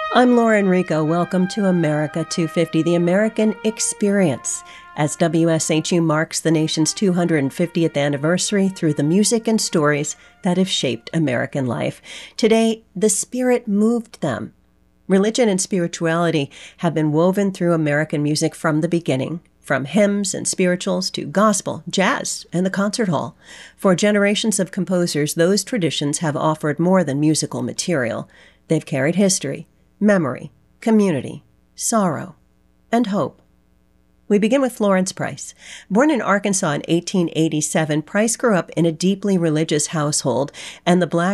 I'm Laura Enrico. Welcome to America 250, the American Experience, as WSHU marks the nation's 250th anniversary through the music and stories that have shaped American life. Today, the Spirit moved them. Religion and spirituality have been woven through American music from the beginning, from hymns and spirituals to gospel, jazz, and the concert hall. For generations of composers, those traditions have offered more than musical material. They've carried history, memory, community, sorrow, and hope. We begin with Florence Price. Born in Arkansas in 1887, Price grew up in a deeply religious household, and the Black